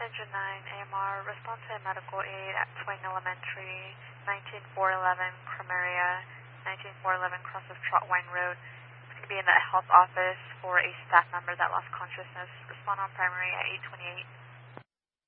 Engine 9, AMR, respond to medical aid at Twain Elementary, 19411 Crameria, 19411 cross of Trotwine Road. It's going to be in the health office for a staff member that lost consciousness. Respond on primary at 828.